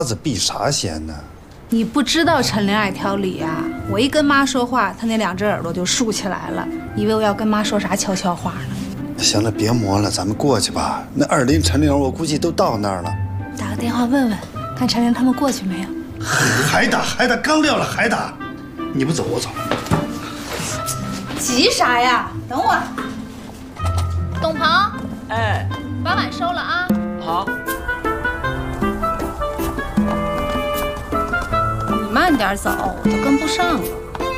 子避啥嫌呢？ 你不知道陈玲爱挑理啊！我一跟妈说话，她那2只耳朵就竖起来了，以为我要跟妈说啥悄悄话呢。 行了，别磨了，咱们过去吧。那2林、陈玲，我估计都到那儿了。 打个电话问问，看陈玲他们过去没有。 还打，刚撂了还打。你不走，我走。 急啥呀？等会儿。董鹏， 哎， 把碗收了啊。 好。 你慢点走，我都跟不上了。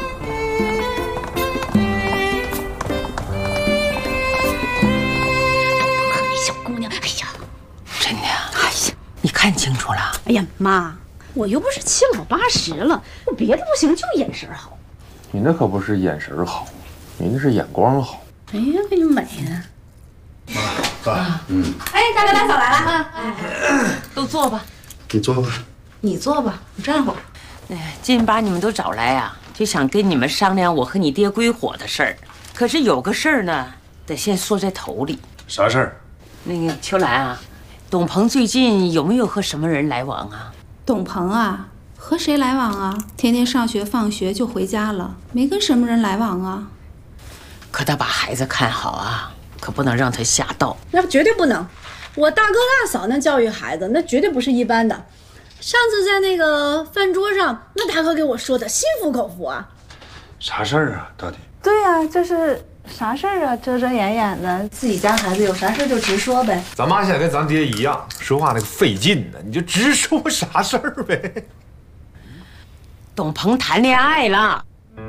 小姑娘，哎呀， 真的呀？哎呀，你看清楚了？ 哎呀妈，我又不是七老八十了，我别的不行，就眼神好。 你那可不是眼神好，你那是眼光好。 哎呀，给你美的。 爸， 哎，大哥大嫂来了， 都坐吧。 你坐吧。 你坐吧，我站会儿。 哎，今天把你们都找来呀，就想跟你们商量我和你爹归伙的事儿。可是有个事儿呢，得先说在头里。 啥事儿？ 那个秋兰啊，董鹏最近有没有和什么人来往啊？ 董鹏啊，和谁来往啊？天天上学放学就回家了，没跟什么人来往啊。 可他把孩子看好啊，可不能让他瞎倒。 那绝对不能。我大哥大嫂那教育孩子，那绝对不是一般的。上次在那个饭桌上，那大哥给我说的心服口服啊。 啥事儿啊？到底？ 对呀，这是啥事儿啊？遮遮掩掩的，自己家孩子有啥事就直说呗。 咱妈现在跟咱爹一样，说话那个费劲呢，你就直说啥事儿呗。 董鹏谈恋爱了。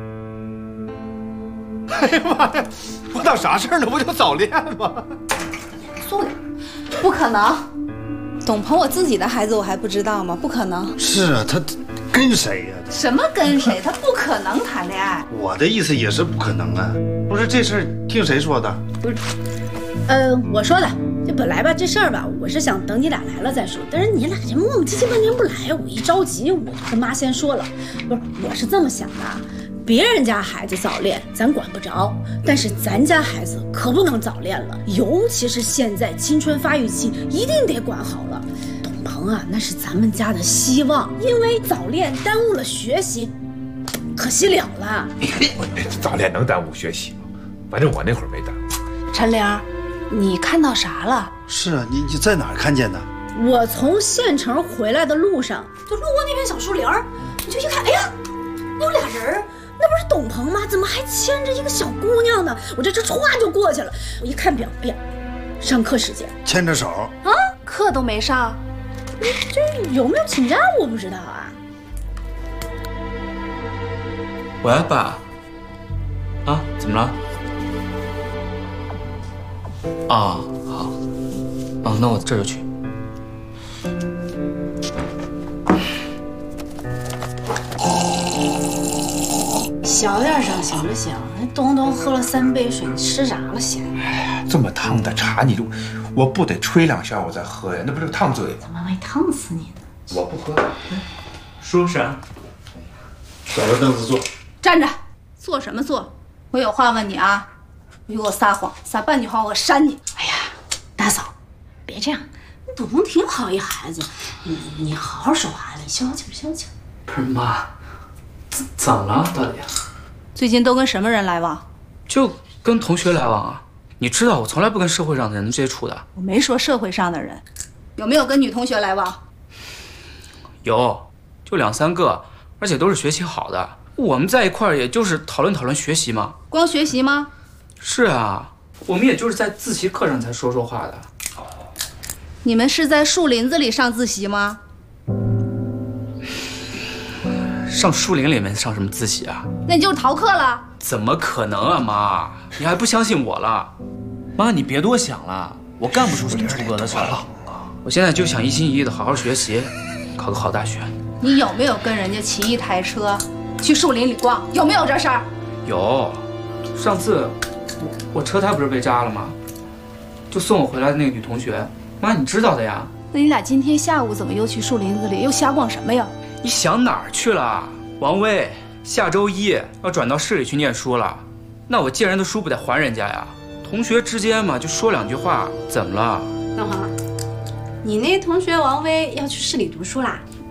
哎呀妈呀，我当啥事儿呢？不就早恋吗？ 严肃点，不可能。董鹏我自己的孩子我还不知道吗？不可能。 是啊，他跟谁呀？ 什么跟谁？他不可能谈恋爱。 我的意思也是不可能啊。不是这事儿听谁说的？ 不是，我说的。这本来吧，这事儿吧，我是想等你俩来了再说。但是你俩这磨磨唧唧半天不来，我一着急，我就跟妈先说了。不是，我是这么想的，别人家孩子早恋咱管不着，但是咱家孩子可不能早恋了，尤其是现在青春发育期，一定得管好了。董鹏啊，那是咱们家的希望，因为早恋耽误了学习，可惜了了。 早恋能耽误学习吗？反正我那会儿没耽误。 陈玲，你看到啥了？ 是啊，你在哪儿看见的？ 我从县城回来的路上，就路过那片小树林儿，我就一看，哎呀，那有俩人儿，那不是董鹏吗？怎么还牵着一个小姑娘呢？我这歘就过去了。我一看表，哎呀，上课时间， 牵着手啊， 课都没上， 这有没有请假我不知道啊。 喂，爸。啊，怎么了？啊，好。啊，那我这就去。 小点声行不行？那东东喝了3杯水，你吃啥了先？ 哎呀，这么烫的茶，我不得吹2下我再喝呀？那不是烫嘴？ 怎么会烫死你呢？ 我不喝。 说啥？ 找个凳子坐。 站着，坐什么坐？我有话问你啊！你给我撒谎，撒半句话我扇你！ 哎呀，大嫂，别这样，董鹏挺好一孩子，你好好守孩子，消消气，消消气。 不是妈，怎么了？到底？ 最近都跟什么人来往？ 就跟同学来往啊。你知道我从来不跟社会上的人接触的。 我没说社会上的人，有没有跟女同学来往？ 有，就2、3个，而且都是学习好的。我们在一块儿也就是讨论学习嘛。 光学习吗？ 是啊，我们也就是在自习课上才说话的。 你们是在树林子里上自习吗？ 上树林里面上什么自习啊？ 那你就是逃课了。 怎么可能啊，妈！你还不相信我了？妈，你别多想了，我干不出什么出格的事儿。我现在就想一心一意的好好学习，考个好大学。 你有没有跟人家骑一台车去树林里逛？有没有这事儿？ 有，上次我车胎不是被扎了吗？就送我回来的那个女同学，妈你知道的呀。 那你俩今天下午怎么又去树林子里又瞎逛什么呀？ 你想哪儿去了？王威，下周1要转到市里去念书了，那我借人的书不得还人家呀？同学之间嘛，就说2句话，怎么了？ 等会儿，你那同学王威要去市里读书啦？